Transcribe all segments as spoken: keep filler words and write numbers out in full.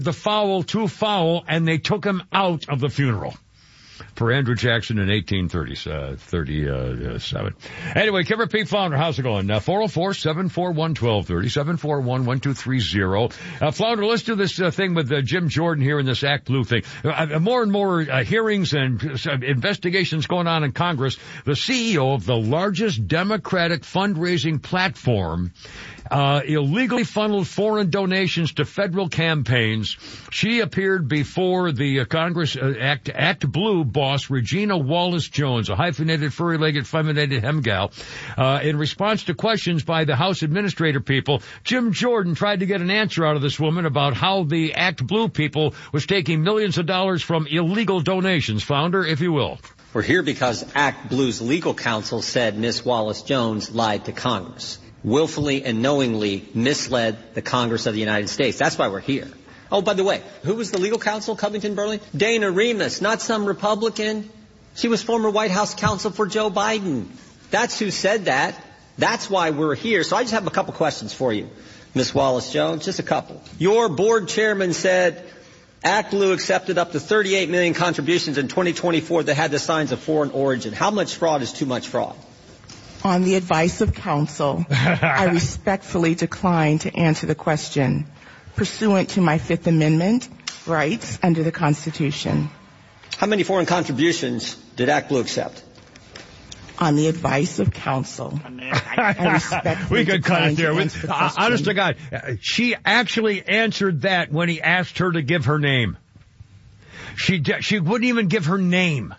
the foul too foul, and they took him out of the funeral. For Andrew Jackson in eighteen thirty-seven. Anyway, Kimmer Pete Flounder, how's it going? Uh, four oh four, seven four one, one two three oh, seven four one, one two three oh. Uh, Flounder, let's do this uh, thing with uh, Jim Jordan here in this Act Blue thing. Uh, more and more uh, hearings and uh, investigations going on in Congress. The C E O of the largest Democratic fundraising platform Uh, illegally funneled foreign donations to federal campaigns. She appeared before the uh, Congress uh, Act, Act Blue boss, Regina Wallace-Jones, a hyphenated, furry-legged, feminated hemgal. Uh, in response to questions by the House administrator people, Jim Jordan tried to get an answer out of this woman about how the Act Blue people was taking millions of dollars from illegal donations. Flounder, if you will. We're here because Act Blue's legal counsel said Miss Wallace-Jones lied to Congress, willfully and knowingly misled the Congress of the United States. That's why we're here. Oh, by the way, who was the legal counsel, Covington Burling? Dana Remus, not some Republican. She was former White House counsel for Joe Biden. That's who said that. That's why we're here. So I just have a couple questions for you, Miss Wallace-Jones, just a couple. Your board chairman said Act Blue accepted up to thirty-eight million contributions in twenty twenty-four that had the signs of foreign origin. How much fraud is too much fraud? On the advice of counsel, I respectfully decline to answer the question pursuant to my Fifth Amendment rights under the Constitution. How many foreign contributions did Act Blue accept? On the advice of counsel, I respectfully we could cut it there. To With, the uh, honest to God, uh, she actually answered that when he asked her to give her name. She she wouldn't even give her name.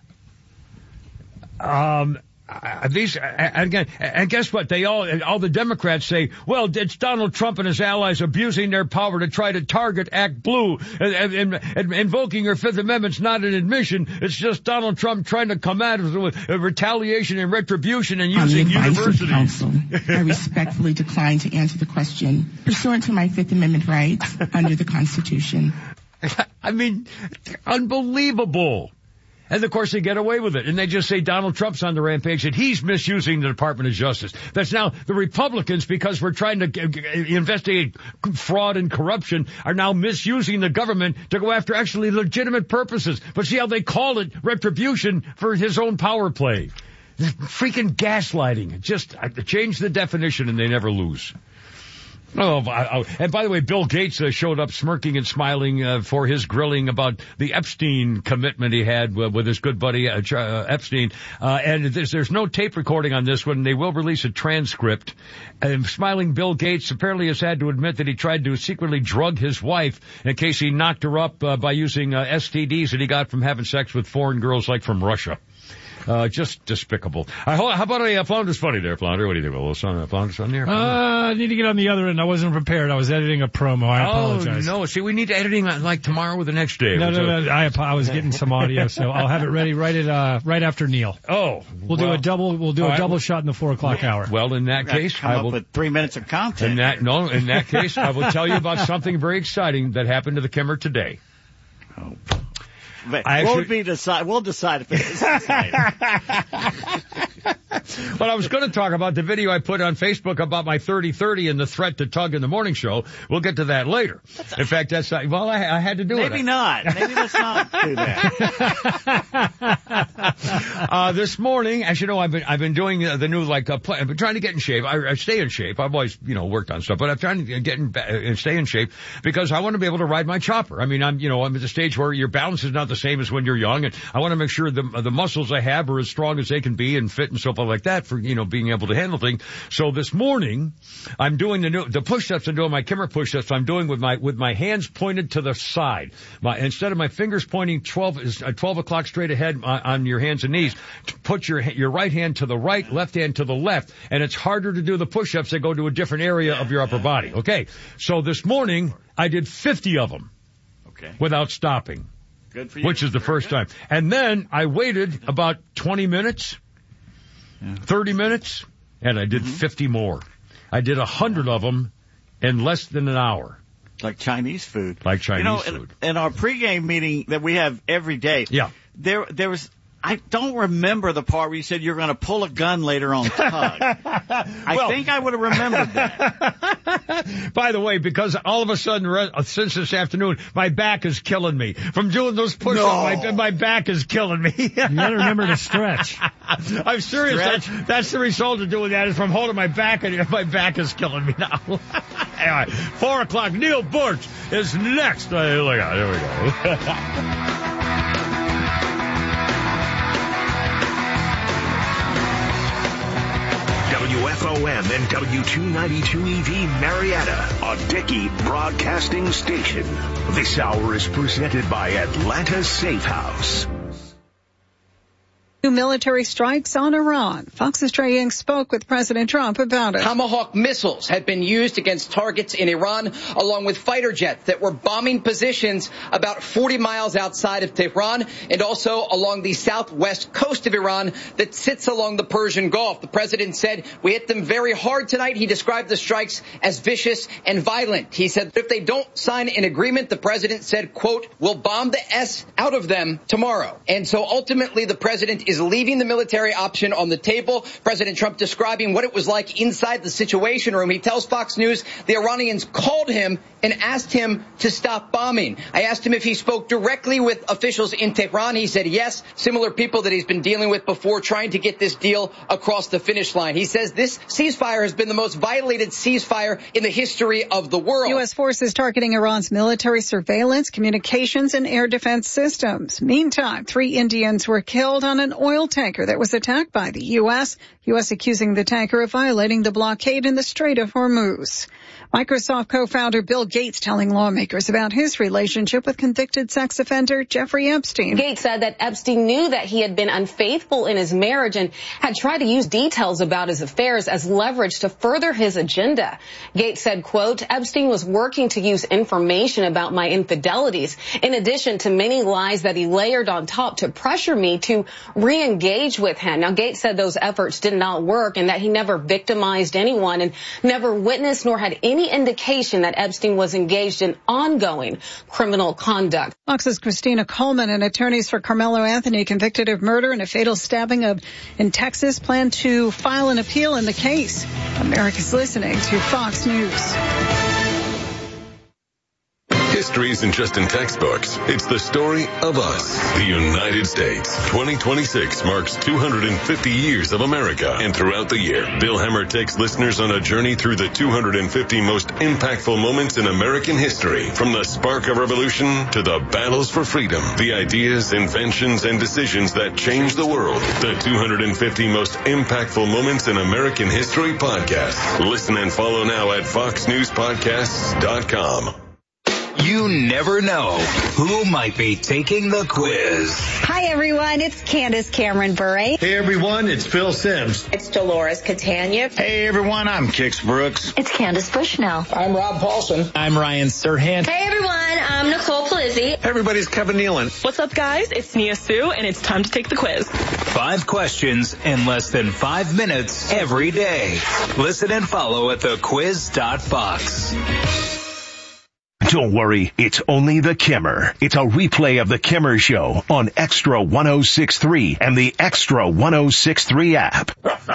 Um. Uh, these and again, and guess what? They all, all the Democrats say, well, it's Donald Trump and his allies abusing their power to try to target Act Blue, and, and, and, and invoking your Fifth Amendment's not an admission. It's just Donald Trump trying to come at us with uh, retaliation and retribution and using universities. Counsel, I respectfully decline to answer the question pursuant to my Fifth Amendment rights under the Constitution. I mean, unbelievable. And, of course, they get away with it. And they just say Donald Trump's on the rampage and he's misusing the Department of Justice. That's now the Republicans, because we're trying to investigate fraud and corruption, are now misusing the government to go after actually legitimate purposes. But see how they call it retribution for his own power play. Freaking gaslighting. Just uh, change the definition and they never lose. Oh, and by the way, Bill Gates uh, showed up smirking and smiling uh, for his grilling about the Epstein commitment he had uh, with his good buddy uh, uh, Epstein. Uh, and there's, there's no tape recording on this one. They will release a transcript. And smiling Bill Gates apparently has had to admit that he tried to secretly drug his wife in case he knocked her up uh, by using uh, S T Ds that he got from having sex with foreign girls like from Russia. Uh, just despicable. Uh, how about a uh, Flounder's funny there, Flounder? What do you think? A little son, uh, Flounder's funny there? Uh, I need to get on the other end. I wasn't prepared. I was editing a promo. I apologize. Oh, no. See, we need editing uh, like tomorrow or the next day. No, so, no, no. I, I was getting some audio, so I'll have it ready right at, uh, right after Neil. Oh. We'll well, do a double, we'll do a right, double shot in the four o'clock hour. Well, in that case, come I up will. with three minutes of content. In that, no, in that case, I will tell you about something very exciting that happened to the Kimmer today. Oh. But I we'll actually, be decide. We'll decide if it's exciting. Well, I was going to talk about the video I put on Facebook about my thirty thirty and the threat to Tug in the morning show. We'll get to that later. That's in fact, that's not, well, I, I had to do maybe it. Maybe not. Maybe let's not do that. uh, this morning, as you know, I've been I've been doing uh, the new like uh, play, I've been trying to get in shape. I, I stay in shape. I've always you know worked on stuff, but I'm trying to get in uh, stay in shape because I want to be able to ride my chopper. I mean, I'm you know I'm at the stage where your balance is not the same as when you're young, and I want to make sure the the muscles I have are as strong as they can be and fit and so forth like that for you know being able to handle things. So this morning, I'm doing the new the push-ups. I'm doing my Kimmer push-ups. I'm doing with my with my hands pointed to the side. My instead of my fingers pointing twelve is uh, twelve o'clock straight ahead on, on your hands and knees. Put your your right hand to the right, left hand to the left, and it's harder to do the push-ups that go to a different area of your upper body. Okay, so this morning I did fifty of them. Okay. Without stopping. Good for you. Which is the first time. And then I waited about twenty minutes, yeah. thirty minutes, and I did mm-hmm. fifty more. I did one hundred of them in less than an hour. Like Chinese food. Like Chinese you know, food. In, in our pregame meeting that we have every day, yeah. there there was I don't remember the part where you said you're going to pull a gun later on Tug. I Well- think I would have remembered that. By the way, because all of a sudden, re- since this afternoon, my back is killing me. From doing those push-ups, my, my back is killing me. You gotta remember to stretch. I'm serious. That's, that's the result of doing that, is from holding my back, and my back is killing me now. Anyway, four o'clock, Neil Bortz is next. Hey, look out, here we go. W F O M and W two ninety-two E V Marietta, a Dickey Broadcasting station. This hour is presented by Atlanta Safe House. New military strikes on Iran. Fox's Trey Young spoke with President Trump about it. Tomahawk missiles had been used against targets in Iran, along with fighter jets that were bombing positions about forty miles outside of Tehran and also along the southwest coast of Iran that sits along the Persian Gulf. The president said, we hit them very hard tonight. He described the strikes as vicious and violent. He said if they don't sign an agreement, the president said, quote, we'll bomb the S out of them tomorrow. And so ultimately the president is leaving the military option on the table. President Trump describing what it was like inside the Situation Room. He tells Fox News the Iranians called him and asked him to stop bombing. I asked him if he spoke directly with officials in Tehran. He said yes, similar people that he's been dealing with before, trying to get this deal across the finish line. He says this ceasefire has been the most violated ceasefire in the history of the world. U S forces targeting Iran's military surveillance, communications, and air defense systems. Meantime, three Indians were killed on an oil tanker that was attacked by the U S. U S accusing the tanker of violating the blockade in the Strait of Hormuz. Microsoft co-founder Bill Gates telling lawmakers about his relationship with convicted sex offender Jeffrey Epstein. Gates said that Epstein knew that he had been unfaithful in his marriage and had tried to use details about his affairs as leverage to further his agenda. Gates said, quote, Epstein was working to use information about my infidelities in addition to many lies that he layered on top to pressure me to re-engage with him. Now, Gates said those efforts did not work and that he never victimized anyone and never witnessed nor had any indication that Epstein was engaged in ongoing criminal conduct. Fox's Christina Coleman and attorneys for Carmelo Anthony, convicted of murder and a fatal stabbing of in Texas, plan to file an appeal in the case. America's listening to Fox News. History isn't just in textbooks. It's the story of us, the United States. twenty twenty-six marks two hundred fifty years of America. And throughout the year, Bill Hemmer takes listeners on a journey through the two hundred fifty most impactful moments in American history. From the spark of revolution to the battles for freedom, the ideas, inventions, and decisions that changed the world. The two hundred fifty most impactful moments in American history podcast. Listen and follow now at fox news podcasts dot com. You never know who might be taking the quiz. Hi, everyone. It's Candace Cameron Bure. Hey, everyone. It's Phil Sims. It's Dolores Catania. Hey, everyone. I'm Kix Brooks. It's Candace Bushnell. I'm Rob Paulson. I'm Ryan Serhant. Hey, everyone. I'm Nicole Polizzi. Hey, everybody. It's Kevin Nealon. What's up, guys? It's Nia Sue, and it's time to take the quiz. Five questions in less than five minutes every day. Listen and follow at the quiz dot fox. Don't worry, it's only The Kimmer. It's a replay of The Kimmer Show on Extra one oh six point three and the Extra one oh six point three app.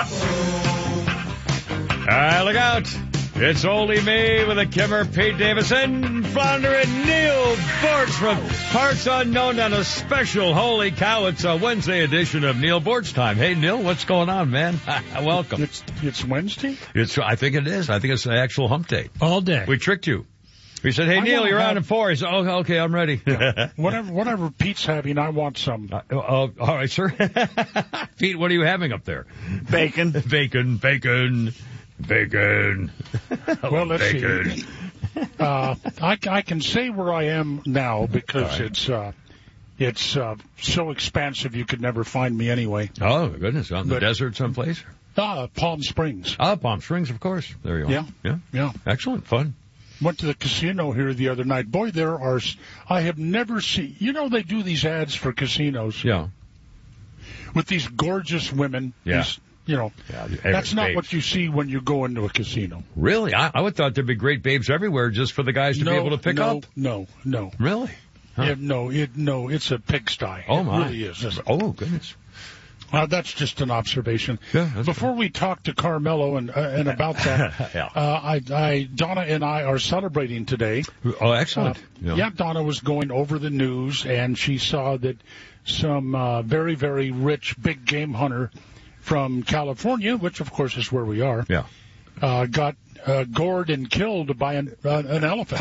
Ah, look out. It's only me with the Kimmer, Pete Davidson, founder and Neil Bortz from Parts Unknown on a special, holy cow, it's a Wednesday edition of Neil Bortz Time. Hey, Neil, what's going on, man? Welcome. It's, it's Wednesday? It's, I think it is. I think it's the actual hump day. All day. We tricked you. We said, hey, I Neil, you're have... on at four. He said, oh, okay, I'm ready. Yeah. Whatever whatever Pete's having, I want some. Uh, uh, all right, sir. Pete, what are you having up there? Bacon. Bacon, bacon, bacon. Well, let's bacon. see. Uh, I, I can say where I am now because right. it's uh, it's uh, so expansive you could never find me anyway. Oh, goodness. Out in but, the desert someplace? Ah, Palm Springs. Ah, Palm Springs, of course. There you are. Yeah. Yeah. Yeah. Excellent. Fun. Went to the casino here the other night. Boy, there are, I have never seen, you know, they do these ads for casinos. Yeah. With these gorgeous women. Yeah. These, you know, yeah, that's not babes. what you see when you go into a casino. Really? I, I would thought there'd be great babes everywhere just for the guys to no, be able to pick no, up. No, no, Really? Huh? Yeah, no, it, no, it's a pigsty. Oh, it my. really is. Oh, goodness. Uh, that's just an observation. Yeah, Before cool. we talk to Carmelo and uh, and about that, yeah. uh, I, I Donna and I are celebrating today. Oh, excellent. Uh, yeah. yeah, Donna was going over the news, and she saw that some uh, very, very rich big game hunter from California, which of course is where we are, yeah. uh, got uh, gored and killed by an, uh, an elephant.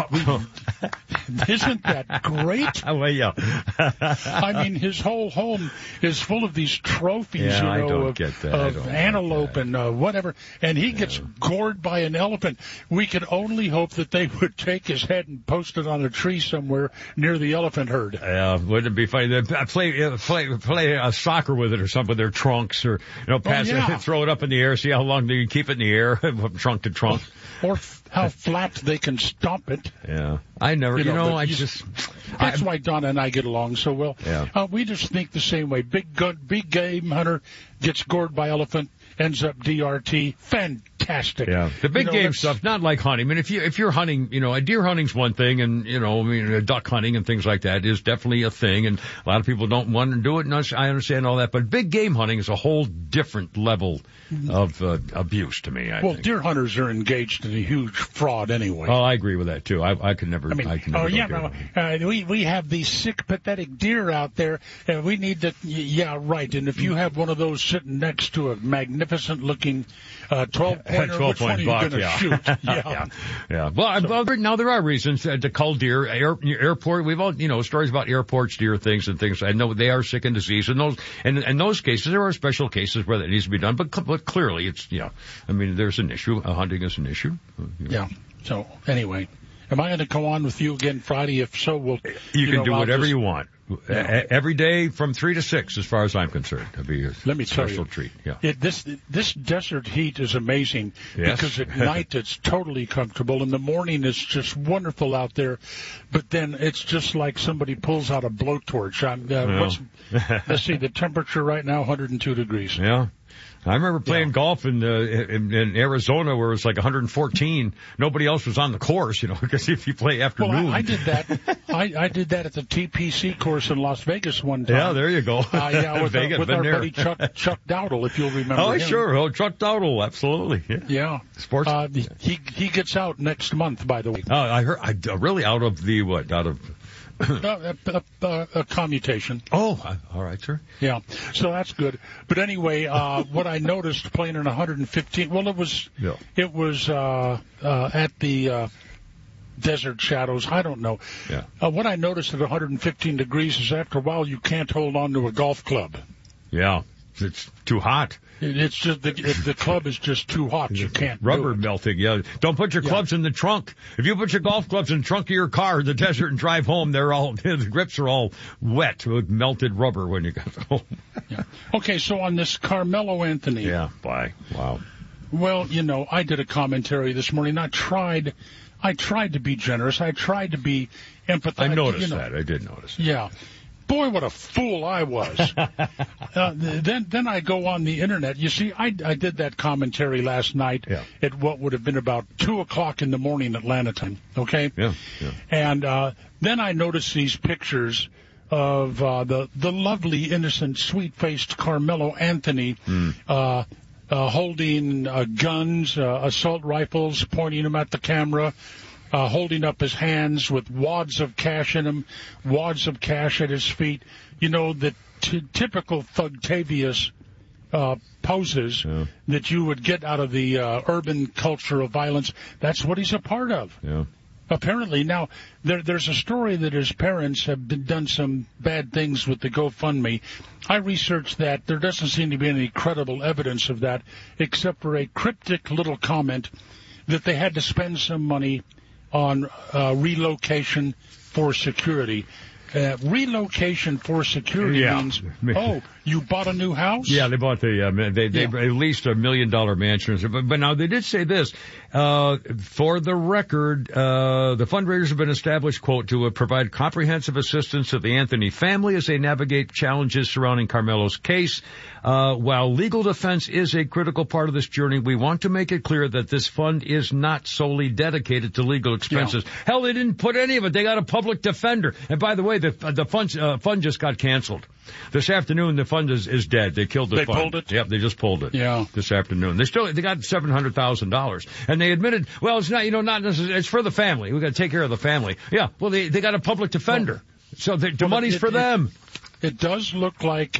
Isn't that great? Well, yeah. I mean, his whole home is full of these trophies, Yeah, you I know, don't of, get that. I of don't antelope like that. and uh, whatever, and he gets gored by an elephant. We could only hope that they would take his head and post it on a tree somewhere near the elephant herd. Yeah, wouldn't it be funny? They play uh, play play uh, soccer with it or something with their trunks, or you know, pass Oh, yeah. it, throw it up in the air, see how long they can keep it in the air from trunk to trunk. Or f- how flat they can stomp it. Yeah, I never. You, You know, know, but I you- just. That's I, why Donna and I get along so well. Yeah. Uh, we just think the same way. Big gun, big game hunter gets gored by elephant, ends up D R T. Fantastic. Yeah, the big You know, game that's- stuff, not like hunting. I mean, if you if you're hunting, you know, a deer hunting's one thing, and you know, I mean, uh, duck hunting and things like that is definitely a thing, and a lot of people don't want to do it. And I understand all that, but big game hunting is a whole different level of uh, abuse to me. I Well, think. deer hunters are engaged in a huge fraud anyway. Oh, I agree with that too. I I could never. I mean, I can never oh go yeah, deer no, hunting. uh, we we have these sick, pathetic deer out there, and we need to. Yeah, right. And if you have one of those sitting next to a magnificent-looking uh, twelve pointer, which one are you buck, going to yeah. shoot? Yeah. yeah, yeah. Well, I- well, now there are reasons to, to cull deer. Air, airport, we've all, you know, stories about airports, deer things and things. I know they are sick and diseased, and those, and in those cases, there are special cases where that needs to be done. But, but clearly, it's, yeah. I mean, there's an issue. Uh, hunting is an issue. Uh, you know. Yeah. So anyway, am I going to go on with you again Friday? If so, we'll. You, you can know, do I'll whatever just- you want. Yeah. E- Every day from three to six, as far as I'm concerned. That'd be a Let me tell special you, treat. Yeah. It, this this desert heat is amazing Yes. because at night it's totally comfortable. In the morning it's just wonderful out there, but then it's just like somebody pulls out a blowtorch. I'm, uh, Yeah. what's, let's see, the temperature right now, one hundred two degrees. Yeah. I remember playing golf in, uh, in in Arizona where it was like one hundred fourteen. Nobody else was on the course, you know, because if you play Well, afternoon. I, I did that. I, I did that at the T P C course in Las Vegas one time. Yeah, there you go. Uh, yeah, with, Vegas, our, with been our there. buddy Chuck Chuck Dowdle, if you'll remember. Oh, him. sure. Oh, Chuck Dowdle, absolutely. Yeah. Yeah. Sports. Uh, he he gets out next month, by the way. Oh, I heard. I, uh, really out of the what? Out of. uh, a, a, a commutation. Oh, all right, sir. Yeah, so that's good. But anyway, uh, what I noticed playing in one hundred fifteen, well, it was Yeah. it was uh, uh, at the uh, Desert Shadows. I don't know. Yeah. Uh, what I noticed at one hundred fifteen degrees is after a while you can't hold on to a golf club. Yeah. It's too hot. It, it's just the, if the club is just too hot. You can't do Rubber it. melting, yeah. Don't put your Yeah. clubs in the trunk. If you put your golf clubs in the trunk of your car in the desert and drive home, they're all, the grips are all wet with melted rubber when you get home. Yeah. Okay, so on this Carmelo Anthony. Yeah, bye. Wow. Well, you know, I did a commentary this morning. I tried, I tried to be generous. I tried to be empathetic. I noticed you know. that. I did notice. Yeah. Boy, what a fool I was. uh, then, then I go on the internet. You see, I, I did that commentary last night Yeah. at what would have been about two o'clock in the morning Atlanta time. Okay. Yeah. Yeah. And uh, then I noticed these pictures of uh, the the lovely, innocent, sweet-faced Carmelo Anthony Mm. uh, uh, holding uh, guns, uh, assault rifles, pointing them at the camera. Uh, holding up his hands with wads of cash in them, wads of cash at his feet. You know, the t- typical Thugtavious uh, poses Yeah. that you would get out of the uh, urban culture of violence. That's what he's a part of. Yeah. Apparently. Now, there, there's a story that his parents have been, done some bad things with the GoFundMe. I researched that. There doesn't seem to be any credible evidence of that, except for a cryptic little comment that they had to spend some money on uh, relocation for security. Uh, relocation for security Yeah. means, oh, You bought a new house? Yeah, they bought the, uh, they, they Yeah. leased a million dollar mansion. But, but now they did say this, uh, for the record, uh, the fundraisers have been established, quote, to uh, provide comprehensive assistance to the Anthony family as they navigate challenges surrounding Carmelo's case. Uh, while legal defense is a critical part of this journey, we want to make it clear that this fund is not solely dedicated to legal expenses. Yeah. Hell, they didn't put any of it. They got a public defender. And by the way, the, the fund, uh, fund just got canceled. This afternoon, the fund is, is dead. They killed the they fund. They pulled it? Yep, they just pulled it. Yeah. This afternoon. They still, they got seven hundred thousand dollars. And they admitted, well, it's not, you know, not necessarily, it's for the family. We got to take care of the family. Yeah, well, they, they got a public defender. Well, so the, the well, money's it, for it, them. It does look like,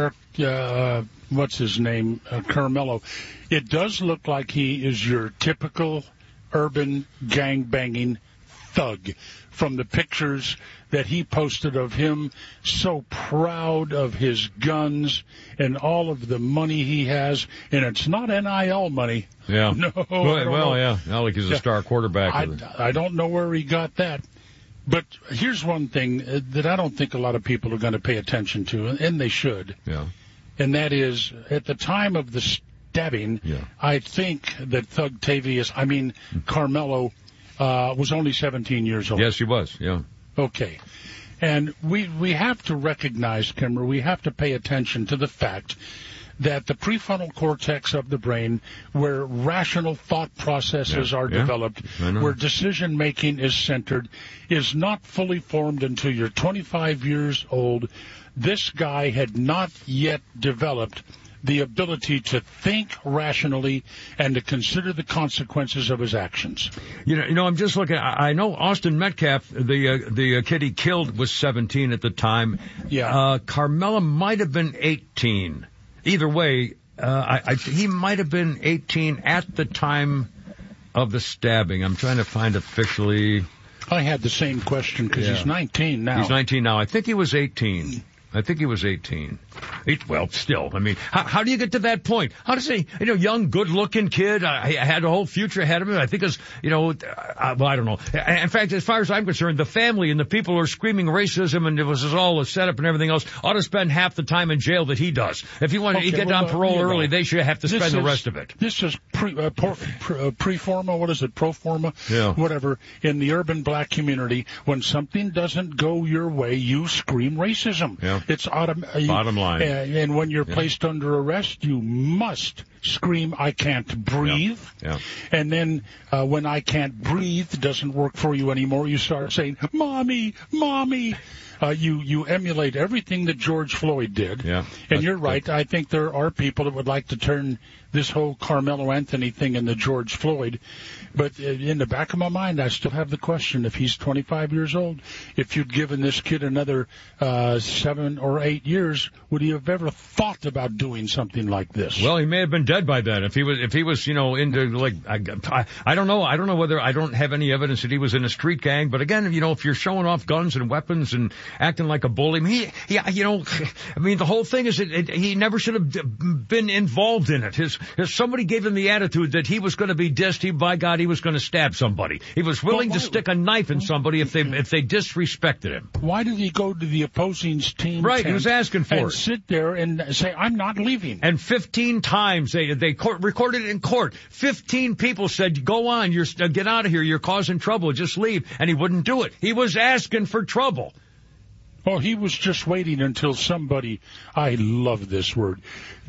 uh, what's his name, uh, Carmelo. It does look like he is your typical urban gang-banging thug from the pictures that he posted of him, so proud of his guns and all of the money he has. And it's not N I L money. Yeah. No. Well, well yeah. Not like he's a star quarterback. I, I don't know where he got that. But here's one thing that I don't think a lot of people are going to pay attention to, and they should. Yeah. And that is, at the time of the stabbing, yeah. I think that Thug Tavius, I mean, Carmelo, uh, was only seventeen years old. Yes, he was, yeah. Okay. And we, we have to recognize, Kimber, we have to pay attention to the fact that the prefrontal cortex of the brain, where rational thought processes yeah, are yeah, developed, where decision-making is centered, is not fully formed until you're twenty-five years old. This guy had not yet developed the ability to think rationally and to consider the consequences of his actions. You know, you know, I'm just looking. I, I know Austin Metcalf, the uh, the uh, kid he killed, was seventeen at the time. Yeah. Uh, Carmelo might have been eighteen. Either way, uh, I, I, he might have been eighteen at the time of the stabbing. I'm trying to find officially. I had the same question because yeah. he's nineteen now. He's nineteen now. I think he was eighteen. I think he was eighteen. Eight, well, still, I mean, how, how do you get to that point? How does he, you know, young, good-looking kid, uh, he had a whole future ahead of him. I think it's, you know, uh, well, I don't know. In fact, as far as I'm concerned, the family and the people who are screaming racism and it was all a setup and everything else ought to spend half the time in jail that he does. If he wanted okay, to get well, on parole uh, early, know, they should have to spend is, the rest of it. This is pre, uh, por, pre, uh, pre-forma, what is it, pro-forma? Yeah. Whatever. In the urban black community, when something doesn't go your way, you scream racism. Yeah. It's autom- uh, Bottom line. Uh, and when you're yeah. placed under arrest, you must scream, I can't breathe. Yeah. Yeah. And then uh, when I can't breathe doesn't work for you anymore, you start saying, Mommy, Mommy. Uh, you, you emulate everything that George Floyd did. Yeah. And you're right. I think there are people that would like to turn this whole Carmelo Anthony thing into George Floyd. But in the back of my mind, I still have the question, if he's twenty-five years old, if you'd given this kid another uh, seven or eight years, would he have ever thought about doing something like this? Well, he may have been dead by then. If he was, if he was, you know, into like, I, I, I don't know. I don't know whether, I don't have any evidence that he was in a street gang. But again, you know, if you're showing off guns and weapons and acting like a bully, I mean, he, he you know, I mean, the whole thing is that it, he never should have been involved in it. His, his somebody gave him the attitude that he was going to be dissed. He, by God, he was going to stab somebody. He was willing well, why, to stick a knife in somebody if they if they disrespected him. Why did he go to the opposing team? Right, he was asking for and it. sit there and say, "I'm not leaving." And fifteen times they they court, recorded it in court. Fifteen people said, "Go on, you're uh, get out of here. You're causing trouble. Just leave." And he wouldn't do it. He was asking for trouble. Oh, he was just waiting until somebody, I love this word,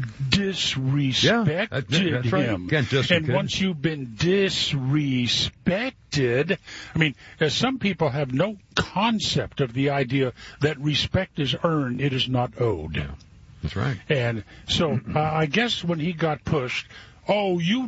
disrespected yeah, that's right. him. Can't diss and kid. once you've been disrespected, I mean, uh, some people have no concept of the idea that respect is earned, it is not owed. Yeah, that's right. And so uh, I guess when he got pushed, oh, you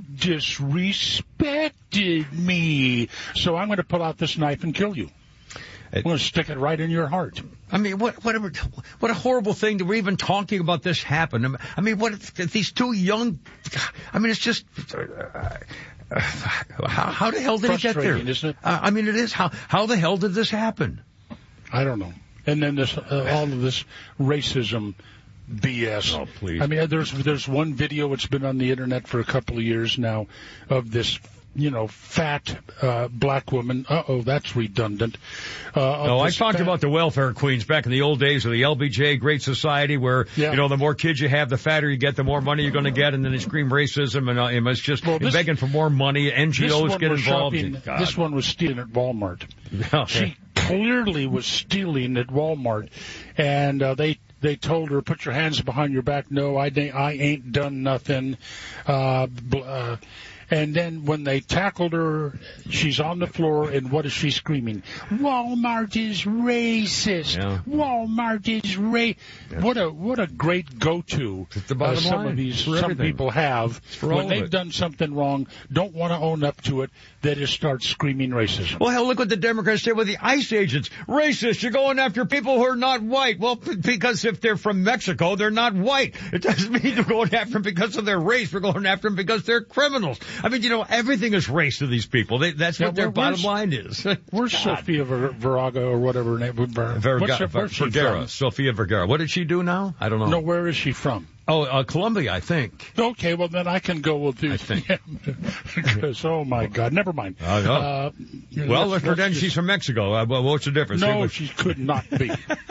disrespected me, so I'm going to pull out this knife and kill you. I'm going to stick it right in your heart. I mean, what, whatever, what a horrible thing that we're even talking about this happen. I mean, what if these two young, I mean, it's just, uh, uh, how, how the hell did he get there? Isn't it? Uh, I mean, it is. How, how the hell did this happen? I don't know. And then this, uh, all of this racism B S. Oh, please. I mean, there's, there's one video, it's been on the internet for a couple of years now, of this you know, fat uh, black woman. Uh-oh, that's redundant. Uh, no, I talked fat... about the welfare queens back in the old days of the L B J, Great Society, where, yeah. you know, the more kids you have, the fatter you get, the more money you're going to get, and then they scream racism, and, uh, and it's just well, this, begging for more money. N G Os get involved. Shopping, this one was stealing at Walmart. Okay. She clearly was stealing at Walmart, and uh, they they told her, put your hands behind your back. No, I, I ain't done nothing. Uh, uh, And then when they tackled her, she's on the floor, and what is she screaming? Walmart is racist. Yeah. Walmart is ra- yeah. What a what a great go-to uh, some line. of these some people have when they've done something wrong, don't want to own up to it. They just start screaming racism. Well, hell, look what the Democrats did with the ICE agents. Racist, you're going after people who are not white. Well, because if they're from Mexico, they're not white. It doesn't mean they're going after them because of their race. We're going after them because they're criminals. I mean, you know, everything is race to these people. They, that's yeah, what their bottom line is. Where's Sofia Vergara or whatever her name? Ver- Vergara, Vergara. Sofia Vergara. What did she do now? I don't know. No, where is she from? Oh, uh, Colombia, I think. Okay, well, then I can go with you. I think. Because, oh, my God, never mind. Uh, no. uh, well, let's pretend she's from Mexico. Uh, well, what's the difference? No, she could not be.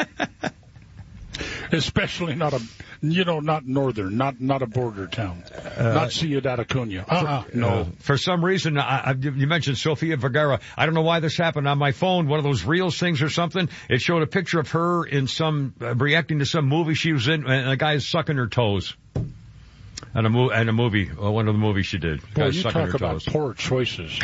Especially not a, you know, not northern, not not a border town, uh, not Ciudad Acuña. Uh-uh, no. Uh, for some reason, I, I, you mentioned Sofia Vergara. I don't know why this happened on my phone, one of those Reels things or something. It showed a picture of her in some, uh, reacting to some movie she was in, and a guy is sucking her toes. And a, mo- and a movie, uh, one of the movies she did. Well, you talk about poor choices.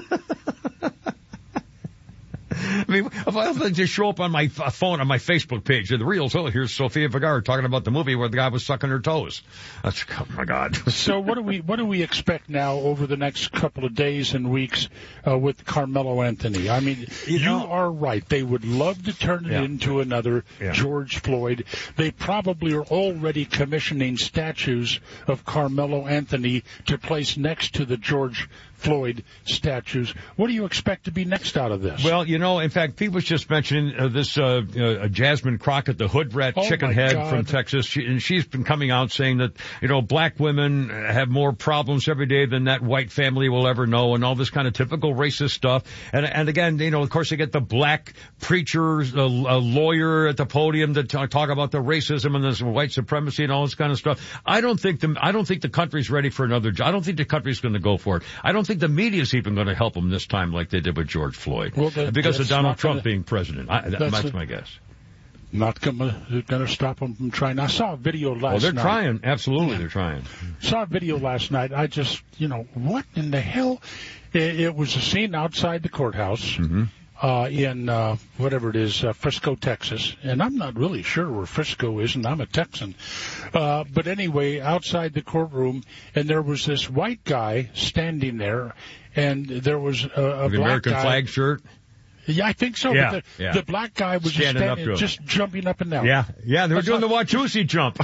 I mean, if I just show up on my phone, on my Facebook page, the Reels, oh, here's Sofia Vergara talking about the movie where the guy was sucking her toes. That's, oh my God. So what do we, what do we expect now over the next couple of days and weeks, uh, with Carmelo Anthony? I mean, you, you know, are right. They would love to turn it yeah. into another yeah. George Floyd. They probably are already commissioning statues of Carmelo Anthony to place next to the George Floyd statues. What do you expect to be next out of this? Well, you know, in fact, Pete was just mentioning uh, this uh, uh, Jasmine Crockett, the hood rat oh chicken head God. from Texas, she, and she's been coming out saying that, you know, black women have more problems every day than that white family will ever know, and all this kind of typical racist stuff. And and again, you know, of course, they get the black preachers, a, a lawyer at the podium to talk, talk about the racism and this white supremacy and all this kind of stuff. I don't think the I don't think the country's ready for another. I don't think the country's going to go for it. I don't think the media's even going to help them this time like they did with George Floyd. Well, that, because of Donald Trump gonna, being president. I, that, that's, that's a, my guess. Not going to stop them from trying. I saw a video last night. Oh, they're night. trying. Absolutely, yeah. they're trying. Saw a video last night. I just, you know, what in the hell? It, it was a scene outside the courthouse. Mm-hmm. Uh, in, uh, whatever it is, uh, Frisco, Texas. And I'm not really sure where Frisco is, and I'm a Texan. Uh, but anyway, outside the courtroom, and there was this white guy standing there, and there was a, a the black American guy. flag shirt? Yeah, I think so. Yeah, but the, yeah. the black guy was standing just, up standing, just jumping up and down. Yeah, yeah, they were That's doing not, the Watusi jump.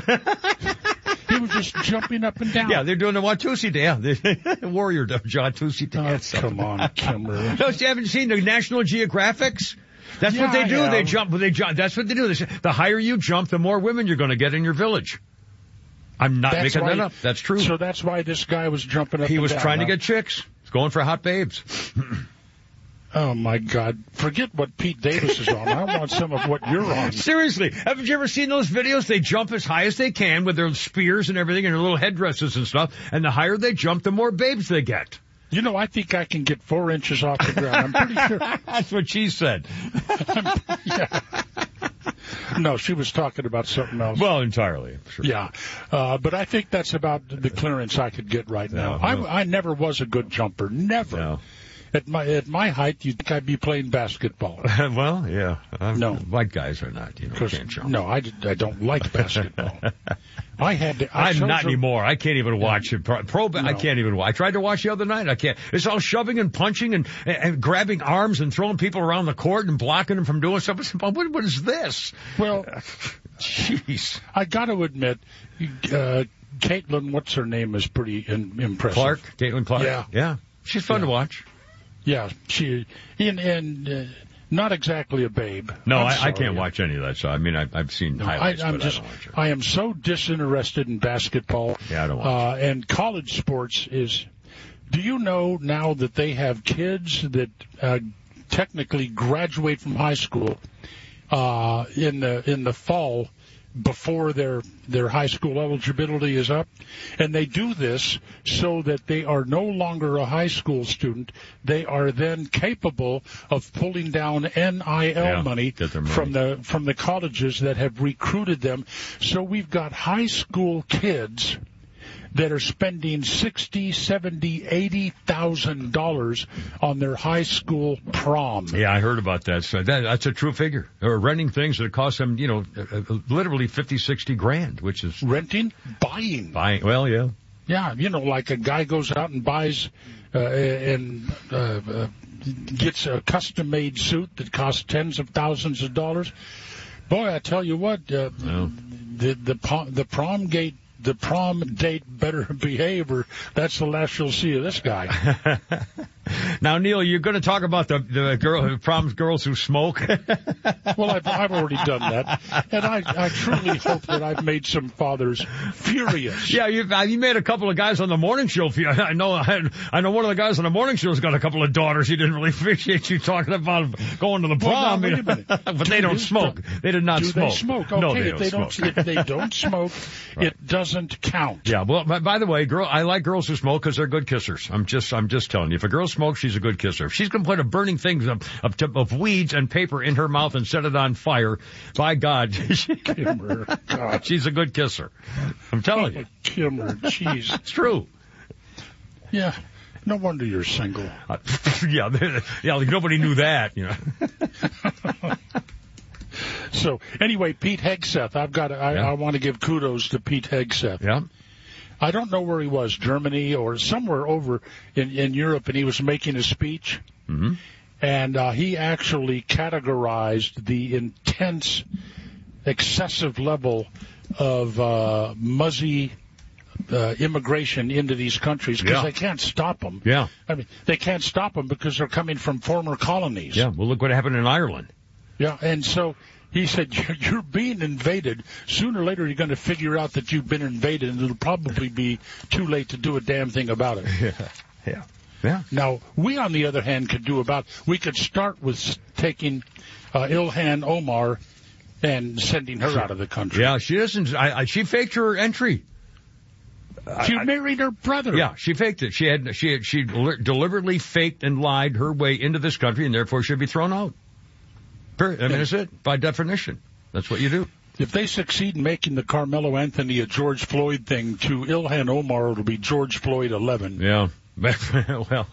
He was just jumping up and down. Yeah, they're doing the Watusi dance. Yeah, warrior Watusi dance. Oh, come on, Kimberly. No, you haven't seen the National Geographics? That's yeah, what they do. I They jump. They jump. That's what they do. They say, the higher you jump, the more women you're going to get in your village. I'm not that's making why, that up. That's true. So that's why this guy was jumping up he and was down. trying huh? to get chicks. He's going for hot babes. Oh, my God. Forget what Pete Davis is on. I want some of what you're on. Seriously. Haven't you ever seen those videos? They jump as high as they can with their spears and everything and their little headdresses and stuff. And the higher they jump, the more babes they get. You know, I think I can get four inches off the ground. I'm pretty sure. That's what she said. Yeah. No, she was talking about something else. Well, entirely. Sure. Yeah. Uh, but I think that's about the clearance I could get right now. No, no. I, I never was a good jumper. Never. No. At my at my height, you'd think I'd be playing basketball. Well, yeah. I'm, no. White guys are not. You know, can't jump. No, I, I don't like basketball. I had to. I I'm not a, anymore. I can't even watch it. Pro, pro no. I can't even watch. I tried to watch the other night. I can't. It's all shoving and punching and, and, and grabbing arms and throwing people around the court and blocking them from doing something. What, what is this? Well, jeez. I got to admit, uh, Caitlin, what's her name, is pretty in, impressive. Clark, Caitlin Clark. Yeah, yeah. She's fun yeah. to watch. Yeah, she and and uh, not exactly a babe. No, I, I can't watch any of that. So I mean, I, I've seen no, highlights, I, I'm but just, I don't watch it. I am so disinterested in basketball. Yeah, I don't watch uh, it. And college sports is Do you know now that they have kids that uh, technically graduate from high school uh, in the in the fall before their their high school eligibility is up, and they do this so that they are no longer a high school student. They are then capable of pulling down N I L Yeah, money, get their money. from the from the colleges that have recruited them. So we've got high school kids that are spending sixty, seventy, eighty thousand dollars on their high school prom. Yeah, I heard about that. So that that's a true figure. They're renting things that cost them, you know, uh, uh, literally fifty, sixty grand, which is renting, buying, buying. Well, yeah, yeah. You know, like a guy goes out and buys uh, and uh, uh, gets a custom-made suit that costs tens of thousands of dollars. Boy, I tell you what, uh, well. the the prom, the prom gate. The prom date better behave, or that's the last you'll see of this guy. Now, Neil, you're going to talk about the the girl prom girls who smoke. Well, I've, I've already done that, and I, I truly hope that I've made some fathers furious. Yeah, you you made a couple of guys on the morning show. I know I, I know one of the guys on the morning show's got a couple of daughters. He didn't really appreciate you talking about going to the prom. Well, now, wait a minute. But Do they don't smoke. Pro- They did not Do smoke. they smoke? Okay, no, they if don't they smoke. don't, if they don't smoke, Right. it doesn't count. Yeah, well, by, by the way, girl, I like girls who smoke because they're good kissers. I'm just, I'm just telling you. If a girl smokes, she's a good kisser. If she's going to put a burning thing of, of, of weeds and paper in her mouth and set it on fire, by God, Kimmer, God. she's a good kisser. I'm telling you. Kimmer, jeez. It's true. Yeah. No wonder you're single. Uh, yeah, yeah, like nobody knew that, you know. So, anyway, Pete Hegseth, I've got, I, Yeah. I want to give kudos to Pete Hegseth. Yeah. I don't know where he was, Germany or somewhere over in, in Europe, and he was making a speech. Mm-hmm. And uh, he actually categorized the intense, excessive level of uh, muzzy uh, immigration into these countries because Yeah. they can't stop them. Yeah. I mean, they can't stop them because they're coming from former colonies. Yeah, well, look what happened in Ireland. Yeah, and so he said, you're, you're being invaded. Sooner or later, you're going to figure out that you've been invaded, and it'll probably be too late to do a damn thing about it. Yeah, yeah, yeah. Now, we, on the other hand, could do about, we could start with taking uh, Ilhan Omar and sending her out of the country. Yeah, she doesn't, I, I, she faked her entry. She I, married her brother. Yeah, she faked it. She had, she had, she deliberately faked and lied her way into this country, and therefore should be thrown out. Period. I mean, that's it. By definition, that's what you do. If they succeed in making the Carmelo Anthony a George Floyd thing to Ilhan Omar, it'll be George Floyd eleven. Yeah. Well.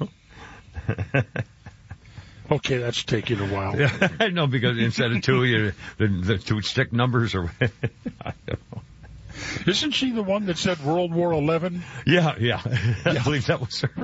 Okay, that's taking a while. Yeah, I know, because instead of two, you the, the two stick numbers are. I don't know. Isn't she the one that said World War Eleven? Yeah, yeah. I believe that was her.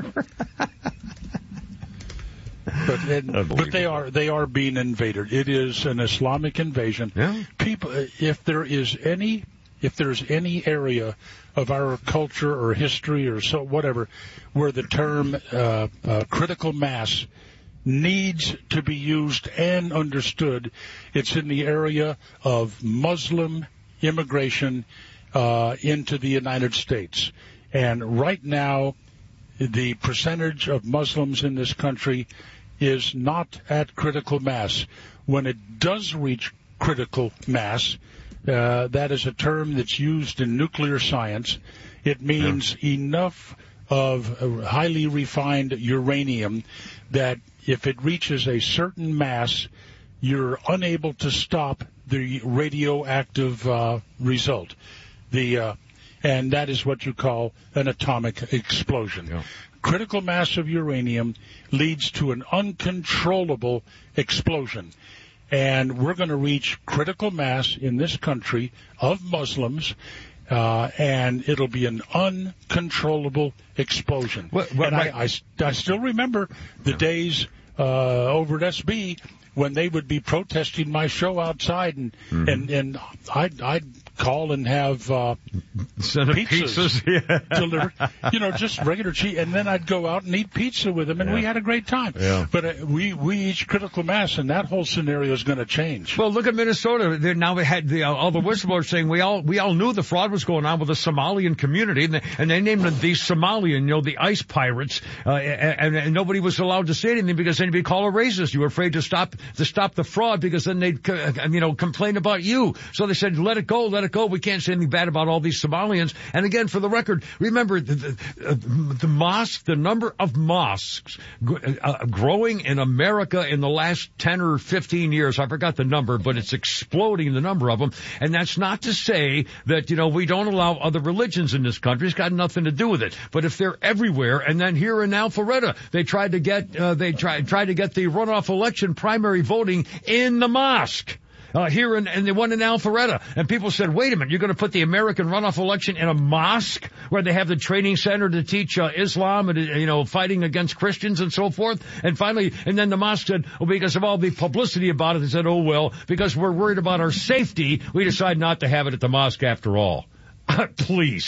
But, and, but they are they are being invaded. It is an Islamic invasion. Yeah. People, if there is any, if there's any area of our culture or history or so whatever, where the term uh, uh, critical mass needs to be used and understood, it's in the area of Muslim immigration uh, into the United States. And right now, the percentage of Muslims in this country is not at critical mass. When it does reach critical mass, uh, that is a term that's used in nuclear science. It means yeah. enough of highly refined uranium that if it reaches a certain mass, you're unable to stop the radioactive uh, result. The uh, and that is what you call an atomic explosion. Yeah. Critical mass of uranium leads to an uncontrollable explosion. And we're going to reach critical mass in this country of Muslims, uh, and it'll be an uncontrollable explosion. What, what, and I, I, I still remember the yeah. days uh, over at S B when they would be protesting my show outside, and, mm-hmm. and, and I'd, I'd call and have uh, Send pizzas, pizzas yeah. delivered. You know, just regular cheese. And then I'd go out and eat pizza with them, and yeah. we had a great time. Yeah. But uh, we we each critical mass, and that whole scenario is going to change. Well, look at Minnesota. They're, now they had the, uh, all the whistleblowers saying we all we all knew the fraud was going on with the Somalian community, and they, and they named them the Somalian, you know, the ICE pirates, uh, and, and nobody was allowed to say anything because then you'd be called a racist. You were afraid to stop to stop the fraud because then they'd uh, you know complain about you. So they said, let it go, let it go. We can't say anything bad about all these Somalians. And again, for the record, remember the the, uh, the mosque, the number of mosques uh, growing in America in the last ten or fifteen years. I forgot the number, but it's exploding, the number of them. And that's not to say that, you know, we don't allow other religions in this country. It's got nothing to do with it. But if they're everywhere, and then here in Alpharetta, they tried to get, uh, they tried, tried to get the runoff election primary voting in the mosque. Uh, here in, and they won in Alpharetta. And people said, wait a minute, you're going to put the American runoff election in a mosque where they have the training center to teach uh, Islam and, you know, fighting against Christians and so forth. And finally, and then the mosque said, well, because of all the publicity about it, they said, oh, well, because we're worried about our safety, we decide not to have it at the mosque after all. Please.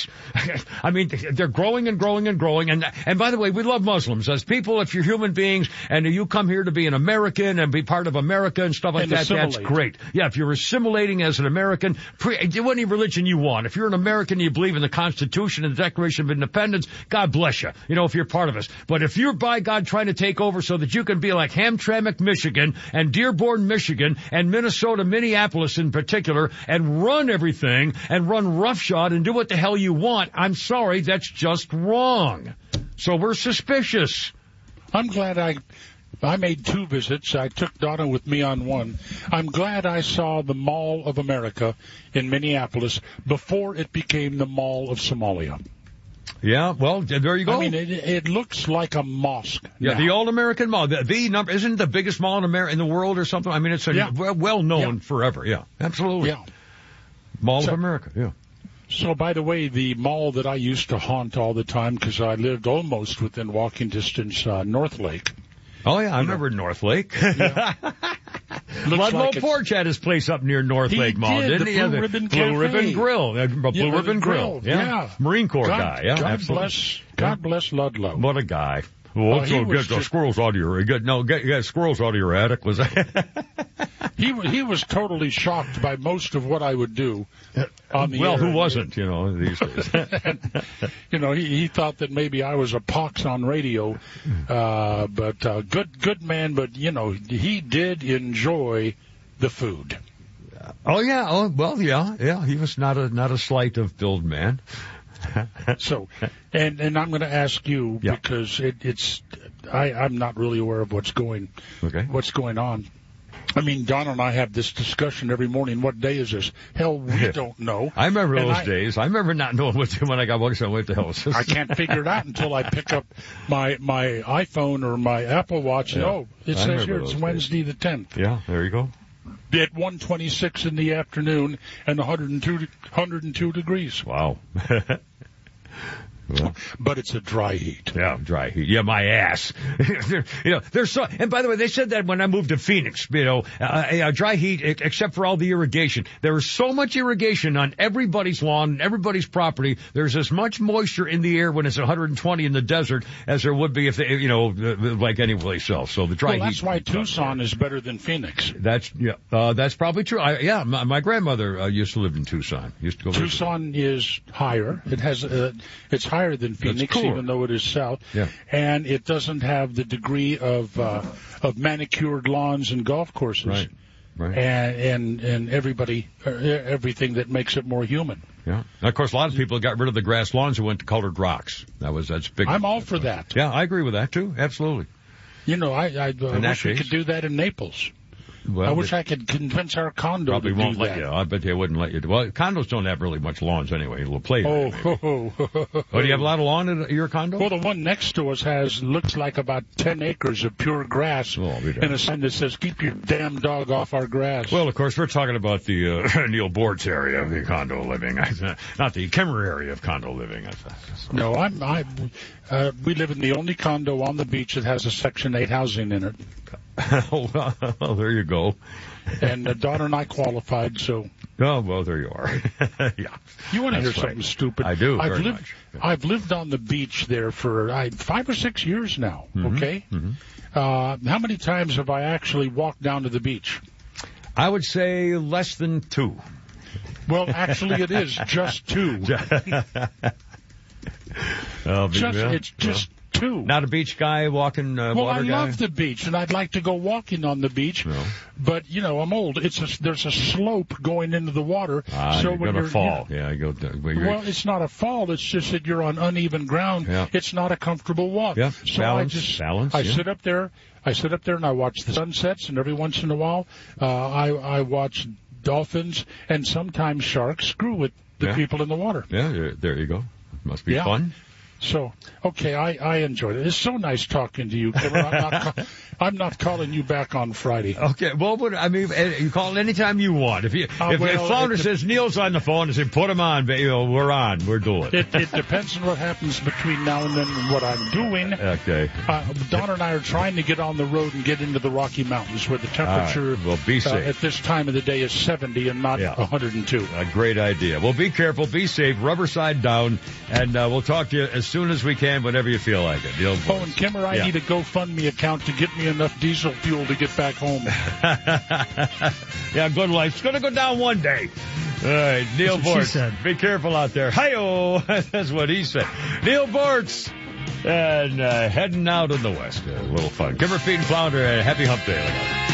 I mean, they're growing and growing and growing. And, and by the way, we love Muslims as people. If you're human beings and you come here to be an American and be part of America and stuff like and that, assimilate. That's great. Yeah, if you're assimilating as an American, pre, do any religion you want. If you're an American and you believe in the Constitution and the Declaration of Independence, God bless you. You know, if you're part of us. But if you're by God trying to take over so that you can be like Hamtramck, Michigan and Dearborn, Michigan and Minnesota, Minneapolis in particular and run everything and run roughshod and do what the hell you want, I'm sorry, that's just wrong. So we're suspicious. I'm glad I I made two visits. I took Donna with me on one. I'm glad I saw the Mall of America in Minneapolis before it became the Mall of Somalia. Yeah, well, there you go. I mean, it, it looks like a mosque. Yeah, now. the Old American Mall. The, the number isn't it the biggest mall in America in the world or something. I mean, it's a, yeah. well known yeah. forever. Yeah, absolutely. Yeah, Mall so, of America. Yeah. So, by the way, the mall that I used to haunt all the time because I lived almost within walking distance, uh, North Lake. Oh, yeah, I remember North Lake. Yeah. Ludlow like Porch had his place up near North he Lake Mall, did, didn't the he? Blue Yeah, Ribbon Blue Cafe. Ribbon Grill. Uh, Blue yeah, Ribbon Grill. Grill. Yeah. yeah. Marine Corps God, guy. Yeah, God absolutely. bless, God yeah. bless Ludlow. What a guy. Well, Oh, also he was get the just- squirrels out of your, get, no, get, get squirrels out of your attic. Was that? He he was totally shocked by most of what I would do on the well, air. who wasn't, you know, these days? And, you know, he, he thought that maybe I was a pox on radio, uh, but uh, good good man. But you know, he did enjoy the food. Oh yeah, oh well, yeah, yeah. He was not a not a slight of build man. So, and and I'm going to ask you Yeah. because it, it's I I'm not really aware of what's going Okay. what's going on. I mean, Don and I have this discussion every morning. What day is this? Hell, we don't know. I remember And those I- days. I remember not knowing what when I got woke. So what the hell is this? I can't figure it out until I pick up my my iPhone or my Apple Watch. And, Yeah. oh, it I says remember here it's those Wednesday the tenth. Yeah, there you go. At one twenty-six in the afternoon and one hundred two, one hundred two degrees. Wow. Well, But it's a dry heat. yeah, dry heat. Yeah, my ass. you know, there's so, and by the way, they said that when I moved to Phoenix, you know, uh, uh, dry heat, e- except for all the irrigation. There is so much irrigation on everybody's lawn and everybody's property. There's as much moisture in the air when it's one hundred twenty in the desert as there would be if they, you know, like anyplace else. So the dry Well, heat. that's why Tucson is better than Phoenix. That's, yeah, uh, that's probably true. I, yeah, my, my grandmother uh, used to live in Tucson. Used to go visit. Tucson is higher. It has uh, it's higher than Phoenix, cooler. even though it is south. Yeah. And it doesn't have the degree of uh, of manicured lawns and golf courses. Right. Right. And and and everybody uh, everything that makes it more human. Yeah. And of course, a lot of people got rid of the grass lawns and went to colored rocks. That was that's big. I'm all for that. Yeah, I agree with that too. Absolutely. You know, I I, I In that wish we case- could do that in Naples. Well, I wish they I could convince our condo probably to do won't let that. you. I bet they wouldn't let you. do Well, condos don't have really much lawns anyway. A little play. Oh, area, maybe. ho, ho, ho, ho. Oh, do you have a lot of lawn at your condo? Well, the one next to us has looks like about ten acres of pure grass, Oh, I'll be damned. and a sign that says "Keep your damn dog off our grass." Well, of course, we're talking about the uh, Neil Boortz area of the condo living, not the Kemmer area of condo living. no, I'm I. Uh, we live in the only condo on the beach that has a Section eight housing in it, well, there you go. and uh, daughter and I qualified, so Oh, well, there you are. Yeah. You want to hear That's something right. stupid? I do, I've very lived, much. I've lived on the beach there for I, five or six years now, Mhm. okay? Mhm. Uh, how many times have I actually walked down to the beach? I would say less than two. Well, actually, it is just two. Oh, Just, yeah. it's just two. Not a beach guy walking uh, Well, water I guy? love the beach, and I'd like to go walking on the beach. No. But, you know, I'm old. It's a, there's a slope going into the water. Ah, so you're when going to you're, fall. you know, Yeah, you go. To, where you're, well, it's not a fall. It's just that you're on uneven ground. Yeah. It's not a comfortable walk. Yeah, So balance, I just balance, I yeah. sit up there. I sit up there and I watch the sunsets, and every once in a while, uh, I I watch dolphins and sometimes sharks screw with the Yeah. people in the water. yeah, there- there you go. Must be Yeah. fun. So, okay, I, I enjoyed it. It's so nice talking to you, Kevin. I'm not, ca- I'm not calling you back on Friday. Okay, well, but, I mean, eh, you call it anytime you want. If you, Uh, if, well, if Flounder it de- says Neil's on the phone, I say put him on, but, you know, we're on, we're doing It, it depends on what happens between now and then and what I'm doing. Okay. Uh, Don and I are trying to get on the road and get into the Rocky Mountains where the temperature All right. Well, be uh, safe. at this time of the day is seventy and not Yeah. one hundred two. A great idea. Well, be careful, be safe, rubber side down, and uh, we'll talk to you as soon as we can, whenever you feel like it. Neil Oh, Boyce. and Kimmer, I Yeah. need a GoFundMe account to get me enough diesel fuel to get back home. Yeah, good life. It's going to go down one day. All right, Neil That's what she Bortz. said. Be careful out there. Hi-oh. That's what he said. Neil Bortz. And uh, heading out in the west. A little fun. Kimmer, Feet, and Flounder. Uh, happy hump day. Look out.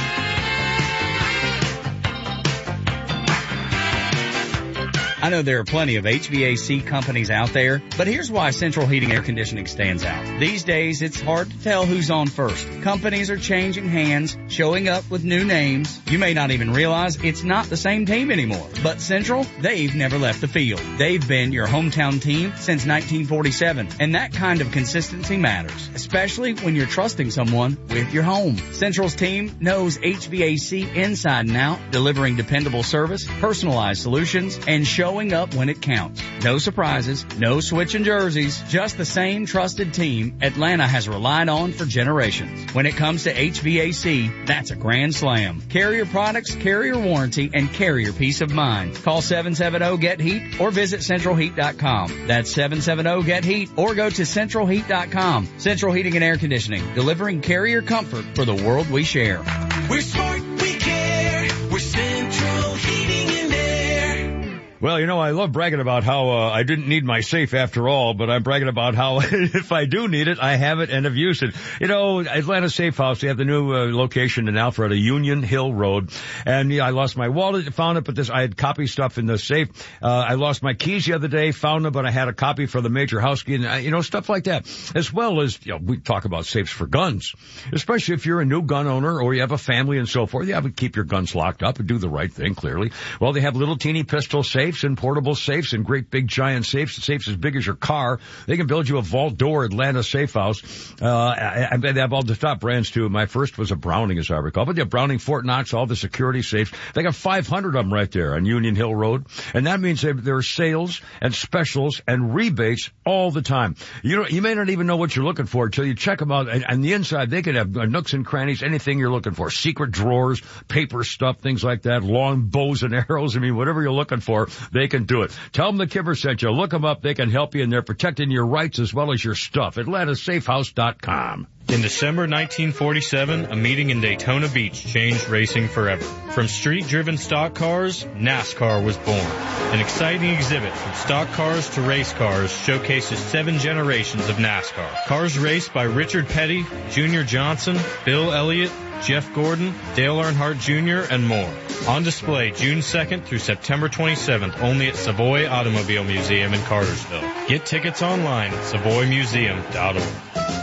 I know there are plenty of H V A C companies out there, but here's why Central Heating Air Conditioning stands out. These days, it's hard to tell who's on first. Companies are changing hands, showing up with new names. You may not even realize it's not the same team anymore. But Central, they've never left the field. They've been your hometown team since nineteen forty-seven, and that kind of consistency matters, especially when you're trusting someone with your home. Central's team knows H V A C inside and out, delivering dependable service, personalized solutions, and showing up when it counts. No surprises, no switching jerseys, just the same trusted team Atlanta has relied on for generations. When it comes to H V A C, that's a grand slam. Carrier products, carrier warranty, and carrier peace of mind. Call seven seven zero get heat or visit central heat dot com. That's seven seven zero get heat or go to central heat dot com. Central Heating and Air Conditioning, delivering carrier comfort for the world we share. We're smart, we care. We're Central Heating and Air. Well, you know, I love bragging about how uh, I didn't need my safe after all, but I'm bragging about how if I do need it, I have it and have used it. You know, Atlanta Safe House, they have the new uh, location in Alpharetta, Union Hill Road. And yeah, I lost my wallet, found it, but this, I had copy stuff in the safe. Uh, I lost my keys the other day, found them, but I had a copy for the major house key, and, uh, you know, stuff like that. As well as, you know, we talk about safes for guns, especially if you're a new gun owner or you have a family and so forth. You have to keep your guns locked up and do the right thing, clearly. Well, they have little teeny pistol safes and portable safes and great big giant safes, safes as big as your car. They can build you a vault door, Atlanta Safe House. Uh, and they have all the top brands too. My first was a Browning, as I recall, but they have Browning, Fort Knox, all the security safes. They got five hundred of them right there on Union Hill Road. And that means they, there are sales and specials and rebates all the time. You know, you may not even know what you're looking for until you check them out. And, and the inside, they can have nooks and crannies, anything you're looking for. Secret drawers, paper stuff, things like that, long bows and arrows. I mean, whatever you're looking for, they can do it. Tell them the Kibber sent you. Look them up. They can help you, and they're protecting your rights as well as your stuff. Atlanta Safe House dot com. In December nineteen forty-seven, a meeting in Daytona Beach changed racing forever. From street-driven stock cars, NASCAR was born. An exciting exhibit from stock cars to race cars showcases seven generations of NASCAR. Cars raced by Richard Petty, Junior Johnson, Bill Elliott, Jeff Gordon, Dale Earnhardt Junior, and more. On display June second through September twenty-seventh only at Savoy Automobile Museum in Cartersville. Get tickets online at savoy museum dot org.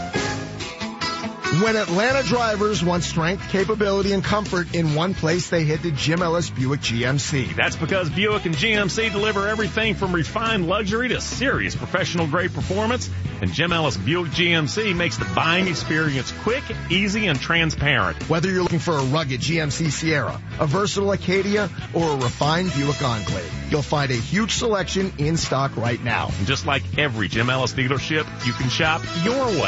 When Atlanta drivers want strength, capability, and comfort in one place, they head to Jim Ellis Buick G M C. That's because Buick and G M C deliver everything from refined luxury to serious professional-grade performance, and Jim Ellis Buick G M C makes the buying experience quick, easy, and transparent. Whether you're looking for a rugged G M C Sierra, a versatile Acadia, or a refined Buick Enclave, you'll find a huge selection in stock right now. And just like every Jim Ellis dealership, you can shop your way.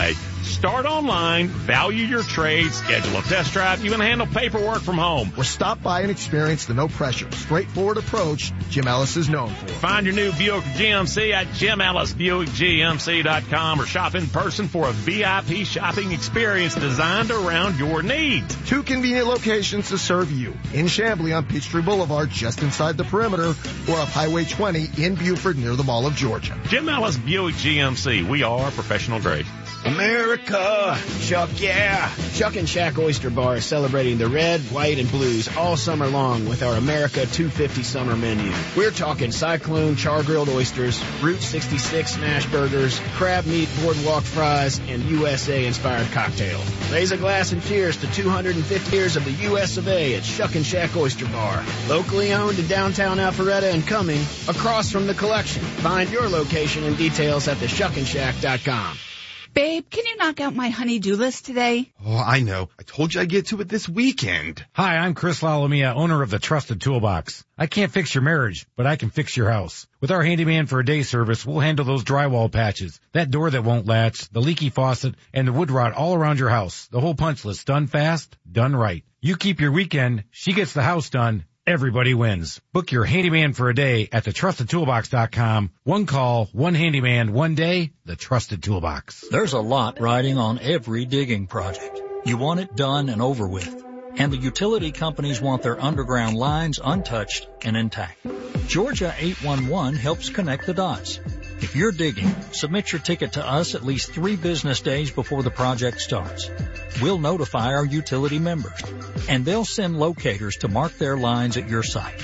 Start online, value your trade, schedule a test drive, even handle paperwork from home. Or stop by and experience the no-pressure, straightforward approach Jim Ellis is known for. Find your new Buick G M C at Jim Ellis Buick G M C dot com or shop in person for a V I P shopping experience designed around your needs. Two convenient locations to serve you. In Chamblee on Peachtree Boulevard, just inside the perimeter, or up Highway twenty in Buford near the Mall of Georgia. Jim Ellis Buick G M C. We are professional grade. America! Chuck, yeah! Chuck and Shack Oyster Bar is celebrating the red, white, and blues all summer long with our America two fifty summer menu. We're talking Cyclone char-grilled oysters, Route sixty-six smash burgers, crab meat boardwalk fries, and U S A-inspired cocktails. Raise a glass and cheers to two hundred fifty years of the U S of A at Chuck and Shack Oyster Bar. Locally owned in downtown Alpharetta and Cumming, across from the collection. Find your location and details at the shuck and shack dot com. Babe, can you knock out my honey-do list today? Oh, I know. I told you I'd get to it this weekend. Hi, I'm Chris Lalomia, owner of the Trusted Toolbox. I can't fix your marriage, but I can fix your house. With our handyman for a day service, we'll handle those drywall patches, that door that won't latch, the leaky faucet, and the wood rot all around your house. The whole punch list, done fast, done right. You keep your weekend, she gets the house done. Everybody wins. Book your handyman for a day at the trusted toolbox dot com. One call, one handyman, one day, the Trusted Toolbox. There's a lot riding on every digging project. You want it done and over with. And the utility companies want their underground lines untouched and intact. Georgia eight one one helps connect the dots. If you're digging, submit your ticket to us at least three business days before the project starts. We'll notify our utility members, and they'll send locators to mark their lines at your site.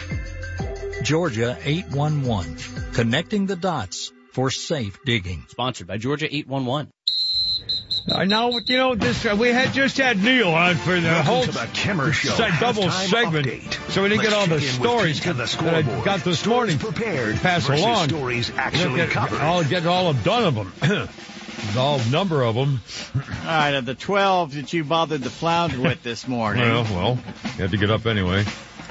Georgia eight one one, connecting the dots for safe digging. Sponsored by Georgia eight one one. Uh, now, you know, this uh, we had just had Neil on for the Welcome whole to the Kimmer Show se- double halftime segment, update. so we didn't Let's get all the check in with stories Pete and the that I scoreboard. got this Stories morning prepared pass versus along. stories actually get, covered. I'll get all done of them. All number of them. All right, of the twelve that you bothered to flounder with this morning. Well, well, you had to get up anyway.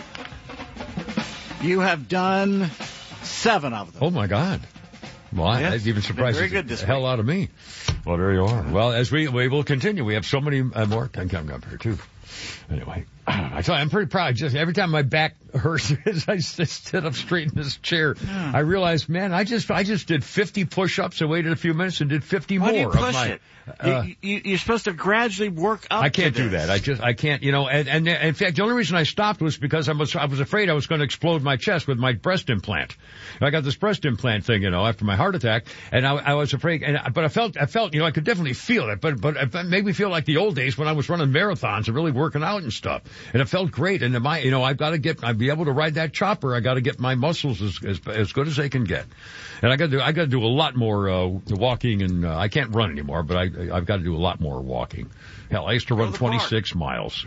You have done seven of them. Oh, my God. Well, Yes, that's even surprised very good this the hell week. out of me. Well, there you are. Well, as we we will continue, we have so many uh, more coming up here too. Anyway, I tell you, I'm pretty proud. Just every time my back hurts as I sit up straight in this chair, Yeah. I realize, man, I just I just did fifty push-ups. I waited a few minutes and did fifty Why more do you of push my. it? Uh, you, you, you're supposed to gradually work up. I can't to do this. that. I just, I can't, you know, and, and in fact, the only reason I stopped was because I was, I was afraid I was going to explode my chest with my breast implant. I got this breast implant thing, you know, after my heart attack, and I, I was afraid, and, but I felt, I felt, you know, I could definitely feel it, but, but it made me feel like the old days when I was running marathons and really working out and stuff. And it felt great. And my, you know, I've got to get, I'd be able to ride that chopper. I got to get my muscles as, as, as good as they can get. And I got to do, I got to do a lot more, uh, walking and, uh, I can't run anymore, but I, I've got to do a lot more walking. Hell, I used to run twenty-six miles.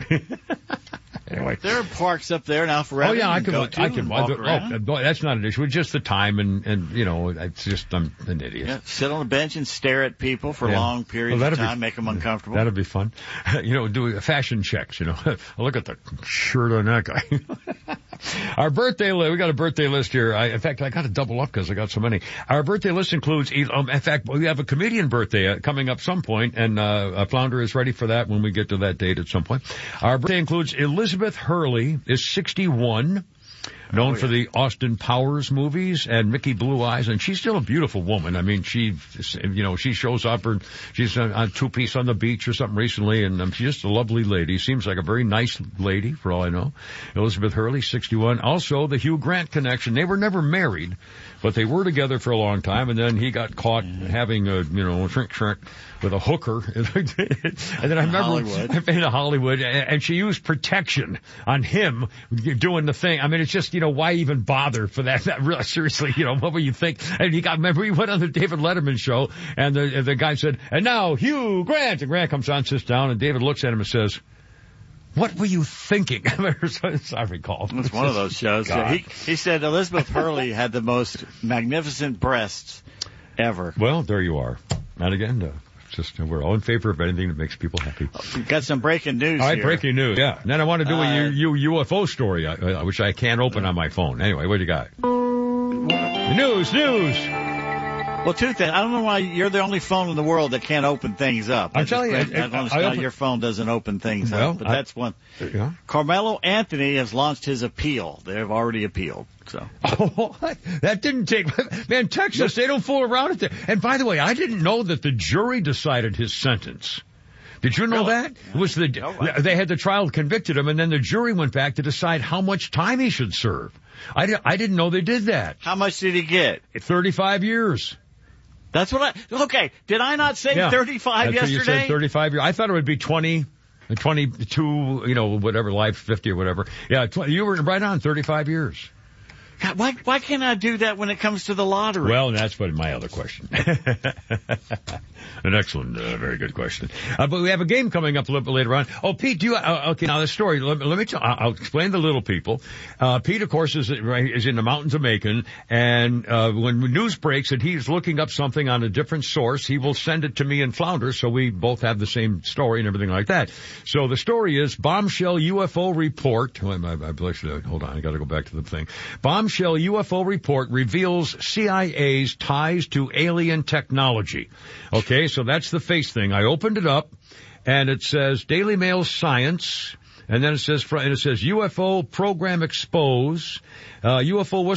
Anyway. There are parks up there in Alpharetta. Oh yeah, I can, go to I can, and I walk do, around. oh, boy, that's not an issue. It's just the time and, and, you know, it's just, I'm an idiot. Yeah, sit on a bench and stare at people for Yeah. long periods Well, of that'd be- time, make them uncomfortable. That'd be fun. You know, do fashion checks, you know. Look at the shirt on that guy. Our birthday list, we got a birthday list here. I, in fact, I got to double up because I got so many. Our birthday list includes, um, in fact, we have a comedian birthday uh, coming up some point, and uh, uh, Flounder is ready for that when we get to that date at some point. Our birthday includes Elizabeth Hurley is sixty-one. Known Oh, for yeah. the Austin Powers movies and Mickey Blue Eyes, and she's still a beautiful woman. I mean, she, you know, she shows up, or she's on, on Two Piece on the Beach or something recently, and um, she's just a lovely lady. Seems like a very nice lady, for all I know. Elizabeth Hurley, sixty-one. Also, the Hugh Grant connection. They were never married, but they were together for a long time, and then he got caught having a, you know, shrink shrink with a hooker. And then I remember Hollywood. in Hollywood, and she used protection on him doing the thing. I mean, it's just, you know, why even bother for that? That really, seriously, you know, what would you think? And he got, remember, he went on the David Letterman show, and the, and the guy said, and now Hugh Grant. And Grant comes on, sits down, and David looks at him and says, what were you thinking? I recall. It's one of those shows. God. He, he said Elizabeth Hurley had the most magnificent breasts ever. Well, there you are. And again, uh, just uh, we're all in favor of anything that makes people happy. We've got some breaking news All right, here. breaking news. Yeah. And then I want to do Uh, a U, U, U F O story, uh, which I can't open on my phone. Anyway, what do you got? News, news. Well, two things. I don't know why you're the only phone in the world that can't open things up. I'm I telling you, just- I- I don't I understand open- how your phone doesn't open things Well, up, but I- that's one. Yeah. Carmelo Anthony has launched his appeal. They have already appealed. So Oh, that didn't take, man, Texas, they don't fool around at that. And by the way, I didn't know that the jury decided his sentence. Did you know that? It was the, they had the trial, convicted him, and then the jury went back to decide how much time he should serve. I, di- I didn't know they did that. how much did he get? thirty-five years. That's what I. Okay, did I not say Yeah. thirty-five That's what yesterday? you said, thirty-five years. I thought it would be twenty, twenty-two, you know, whatever, life, fifty or whatever. Yeah, twenty, you were right on, thirty-five years. God, why why can't I do that when it comes to the lottery? Well, that's what my other question. An excellent, uh, very good question. Uh, but we have a game coming up a little bit later on. Oh, Pete, do you, uh, okay, now the story, let, me- let me tell, I'll I'll explain the little people. Uh, Pete, of course, is, is in the mountains of Macon, and, uh, when news breaks that he's looking up something on a different source, he will send it to me and Flounder, so we both have the same story and everything like that. So the story is bombshell U F O report. Oh, I, I, I, hold on, I gotta go back to the thing. Bombshell U F O report reveals C I A's ties to alien technology. Okay, so that's the face thing. I opened it up, and it says Daily Mail Science, and then it says, and it says U F O program expose, uh, U F O